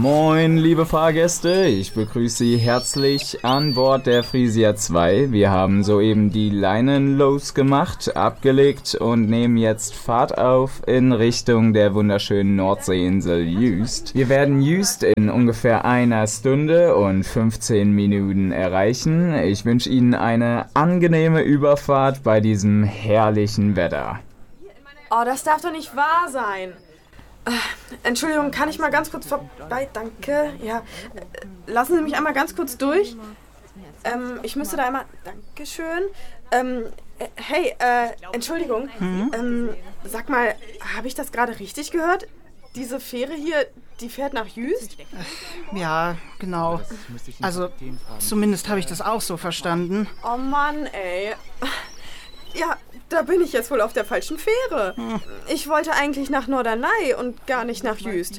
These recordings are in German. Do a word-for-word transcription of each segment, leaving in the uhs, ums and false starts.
Moin, liebe Fahrgäste, ich begrüße Sie herzlich an Bord der Frisia zwei. Wir haben soeben die Leinen losgemacht, abgelegt und nehmen jetzt Fahrt auf in Richtung der wunderschönen Nordseeinsel Jüst. Wir werden Jüst in ungefähr einer Stunde und fünfzehn Minuten erreichen. Ich wünsche Ihnen eine angenehme Überfahrt bei diesem herrlichen Wetter. Oh, das darf doch nicht wahr sein. Äh, Entschuldigung, kann ich mal ganz kurz vorbei? Danke. Ja, äh, lassen Sie mich einmal ganz kurz durch. Ähm, ich müsste da einmal... Dankeschön. Ähm, äh, hey, äh, Entschuldigung. Mhm. Ähm, sag mal, habe ich das gerade richtig gehört? Diese Fähre hier, die fährt nach Jüst? Ja, genau. Also, zumindest habe ich das auch so verstanden. Oh Mann, ey. Ja, da bin ich jetzt wohl auf der falschen Fähre. Ich wollte eigentlich nach Norderney und gar nicht nach Jüst.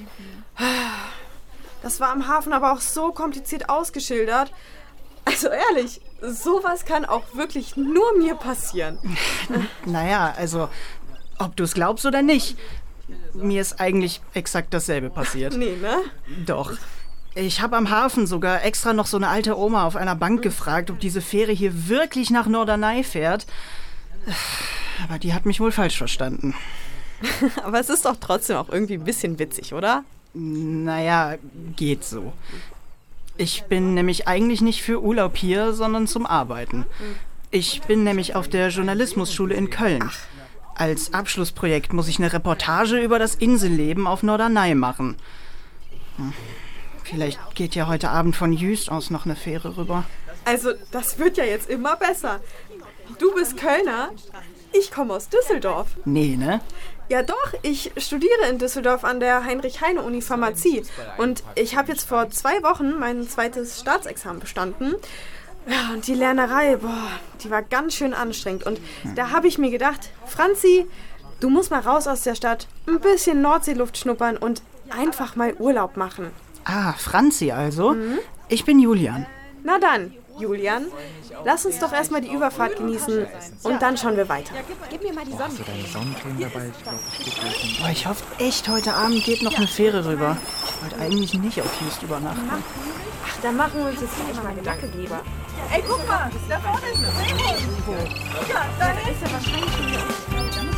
Das war am Hafen aber auch so kompliziert ausgeschildert. Also ehrlich, sowas kann auch wirklich nur mir passieren. Naja, also, ob du es glaubst oder nicht, mir ist eigentlich exakt dasselbe passiert. Nee, ne? Doch. Ich habe am Hafen sogar extra noch so eine alte Oma auf einer Bank gefragt, ob diese Fähre hier wirklich nach Norderney fährt. Aber die hat mich wohl falsch verstanden. Aber es ist doch trotzdem auch irgendwie ein bisschen witzig, oder? Naja, geht so. Ich bin nämlich eigentlich nicht für Urlaub hier, sondern zum Arbeiten. Ich bin nämlich auf der Journalismusschule in Köln. Als Abschlussprojekt muss ich eine Reportage über das Inselleben auf Norderney machen. Hm. Vielleicht geht ja heute Abend von Jüst aus noch eine Fähre rüber. Also, das wird ja jetzt immer besser. Du bist Kölner, ich komme aus Düsseldorf. Nee, ne? Ja doch, ich studiere in Düsseldorf an der Heinrich-Heine-Uni Pharmazie. Und ich habe jetzt vor zwei Wochen mein zweites Staatsexamen bestanden. Ja, und die Lernerei, boah, die war ganz schön anstrengend. Und da habe ich mir gedacht, Franzi, du musst mal raus aus der Stadt, ein bisschen Nordseeluft schnuppern und einfach mal Urlaub machen. Ah, Franzi also? Mhm. Ich bin Julian. Na dann, Julian, lass uns doch erstmal die Überfahrt genießen und dann schauen wir weiter. Ja, gib, gib mir mal die Sonne. Hast du deine Sonnencreme dabei? Ich glaub, ich Boah, ich hoffe echt, heute Abend geht noch eine Fähre rüber. Ich wollte eigentlich nicht auf Jüst übernachten. Ach, dann machen wir uns jetzt gleich mal Gedanken drüber. Ey, guck mal, da vorne ist ein Seehund. Ja, da ist er wahrscheinlich schon.